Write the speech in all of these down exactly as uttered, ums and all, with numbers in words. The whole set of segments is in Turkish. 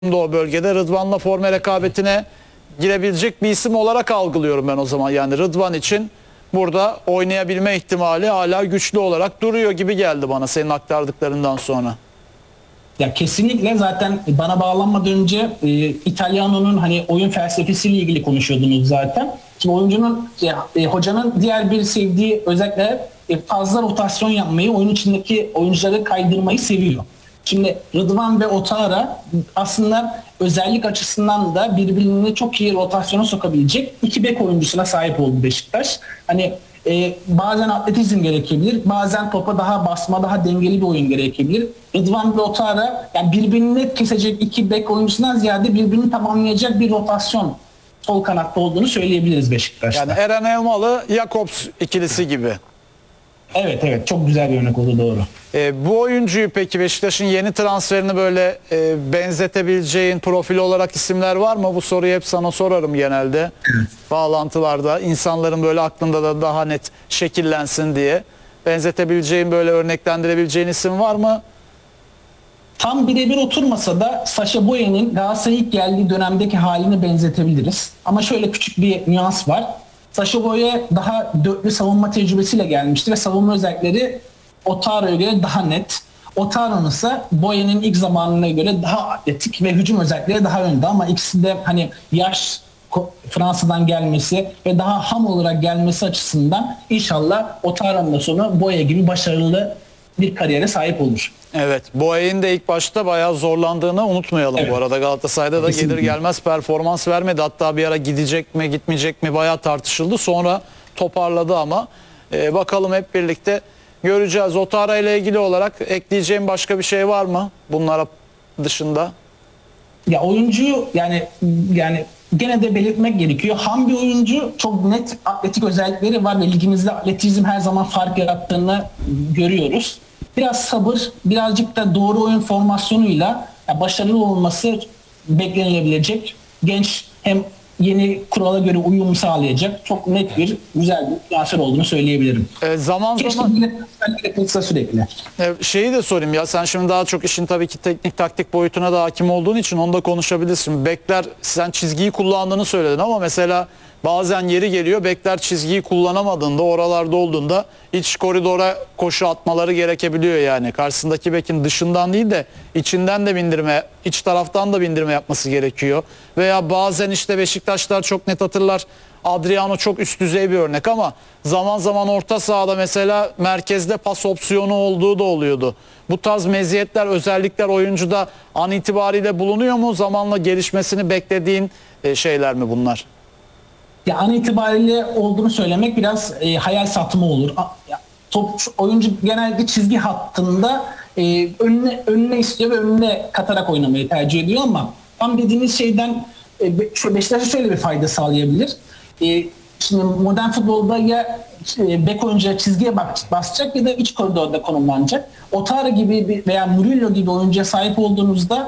o bölgede Rıdvan'la forma rekabetine girebilecek bir isim olarak algılıyorum ben o zaman. Yani Rıdvan için burada oynayabilme ihtimali hala güçlü olarak duruyor gibi geldi bana senin aktardıklarından sonra. Ya kesinlikle zaten bana bağlanmadan önce e, İtalyano'nun hani oyun felsefesiyle ilgili konuşuyordunuz zaten. Şimdi oyuncunun ya, e, hocanın diğer bir sevdiği özellikle e, fazla rotasyon yapmayı, oyun içindeki oyuncuları kaydırmayı seviyor. Şimdi Rıdvan ve Otara aslında özellik açısından da birbirini çok iyi rotasyona sokabilecek iki bek oyuncusuna sahip oldu Beşiktaş. Hani e, bazen atletizm gerekebilir, bazen topa daha basma, daha dengeli bir oyun gerekebilir. Rıdvan ve Otara yani birbirini kesecek iki bek oyuncusundan ziyade birbirini tamamlayacak bir rotasyon sol kanatta olduğunu söyleyebiliriz Beşiktaş'ta. Yani Eren Elmalı, Jakobs ikilisi gibi. Evet evet çok güzel bir örnek oldu, doğru. E, bu oyuncuyu peki Beşiktaş'ın yeni transferini böyle e, benzetebileceğin profil olarak isimler var mı? Bu soruyu hep sana sorarım genelde. Bağlantılarda insanların böyle aklında da daha net şekillensin diye. Benzetebileceğin, böyle örneklendirebileceğin isim var mı? Tam birebir oturmasa da Sacha Boey'nin Galatasaray'a ilk geldiği dönemdeki halini benzetebiliriz. Ama şöyle küçük bir nüans var. Sacha Boey daha dörtlü savunma tecrübesiyle gelmişti ve savunma özellikleri Otara'ya göre daha net. Otara'nın ise Boey'nin ilk zamanına göre daha atletik ve hücum özellikleri daha önde, ama ikisi de hani yaş, Fransa'dan gelmesi ve daha ham olarak gelmesi açısından inşallah Otara'nın da sonu Boey gibi başarılı bir kariyere sahip olur. Evet, Boey'in de ilk başta bayağı zorlandığını unutmayalım. Evet. Bu arada Galatasaray'da da Kesinlikle. gelir gelmez performans vermedi. Hatta bir ara gidecek mi gitmeyecek mi bayağı tartışıldı. Sonra toparladı ama ee, bakalım, hep birlikte göreceğiz. Otara ile ilgili olarak ekleyeceğim başka bir şey var mı bunlara dışında? Ya oyuncuyu yani yani gene de belirtmek gerekiyor. Ham bir oyuncu, çok net atletik özellikleri var ve ligimizde atletizm her zaman fark yarattığını görüyoruz. Biraz sabır, birazcık da doğru oyun formasyonuyla başarılı olması beklenilebilecek. Genç, hem yeni kurala göre uyum sağlayacak çok net bir, güzel bir transfer olduğunu söyleyebilirim. E, zaman Keşke zaman yapılsa sürekli. e, şeyi de sorayım ya, sen şimdi daha çok işin tabii ki teknik taktik boyutuna da hakim olduğun için onu da konuşabilirsin. Bekler, sen çizgiyi kullandığını söyledin ama mesela bazen yeri geliyor bekler çizgiyi kullanamadığında, oralarda olduğunda iç koridora koşu atmaları gerekebiliyor yani. Karşısındaki bekin dışından değil de içinden de bindirme, iç taraftan da bindirme yapması gerekiyor. Veya bazen işte Beşiktaşlar çok net hatırlar, Adriano çok üst düzey bir örnek ama zaman zaman orta sahada mesela merkezde pas opsiyonu olduğu da oluyordu. Bu tarz meziyetler, özellikler oyuncuda an itibariyle bulunuyor mu? Zamanla gelişmesini beklediğin şeyler mi bunlar? Ya an itibariyle olduğunu söylemek biraz e, hayal satımı olur. A, ya, top, oyuncu genelde çizgi hattında e, önüne önüne istiyor ve önüne katarak oynamayı tercih ediyor, ama tam dediğiniz şeyden e, Beşiktaş'a şöyle bir fayda sağlayabilir. E, şimdi modern futbolda ya e, bek oyuncuya çizgiye bak, basacak ya da iç koridorda konumlanacak. Otara gibi bir, veya Murillo gibi oyuncuya sahip olduğunuzda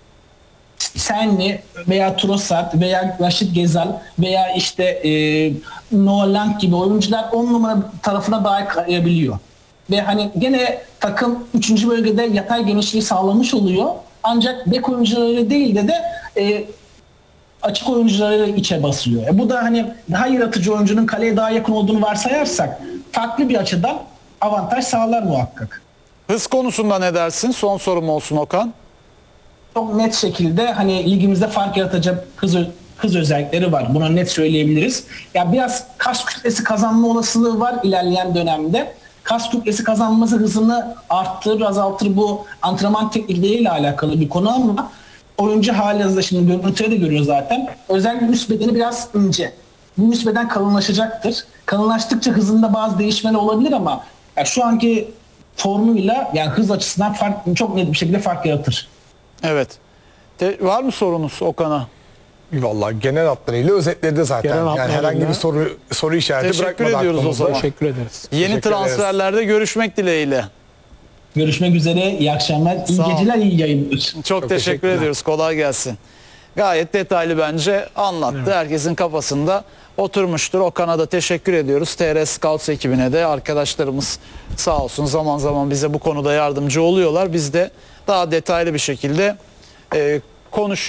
Senli veya Trossard veya Raşit Gezal veya işte e, Noah Lang gibi oyuncular on numara tarafına dahi kayabiliyor. Ve hani gene takım üçüncü bölgede yatay genişliği sağlamış oluyor. Ancak bek oyuncuları değil de de e, açık oyuncuları içe basıyor. E, bu da hani daha yaratıcı oyuncunun kaleye daha yakın olduğunu varsayarsak farklı bir açıdan avantaj sağlar muhakkak. Hız konusunda ne dersin? Son sorum olsun Okan. Çok net şekilde hani ligimizde fark yaratacak hız, hız özellikleri var. Buna net söyleyebiliriz. Ya biraz kas kütlesi kazanma olasılığı var ilerleyen dönemde. Kas kütlesi kazanması hızını arttırır, azaltır, bu antrenman teknikleriyle alakalı bir konu, ama oyuncu halihazırda şimdi görüntüde de görüyoruz zaten. Özellikle üst bedeni biraz ince. Bu üst beden kalınlaşacaktır. Kalınlaştıkça hızında bazı değişmeler olabilir, ama ya şu anki formuyla yani hız açısından fark, çok net bir şekilde fark yaratır. Evet. De, var mı sorunuz Okan'a? Vallahi genel hatlarıyla özetledi zaten. Genel Yani herhangi bir soru soru işareti Teşekkür bırakmadı ediyoruz aklımızda. o zaman. Teşekkür ederiz. Yeni Teşekkür transferlerde görüşmek dileğiyle. Görüşmek üzere. İyi akşamlar. İyi Sağ ol. geceler, iyi yayınlar. Çok, Çok teşekkür teşekkürler. ediyoruz. Kolay gelsin. Gayet detaylı bence anlattı. Evet. Herkesin kafasında oturmuştur. Okan'a da teşekkür ediyoruz. T R Scouts ekibine de, arkadaşlarımız sağ olsun zaman zaman bize bu konuda yardımcı oluyorlar. Biz de daha detaylı bir şekilde e, konuşuyor.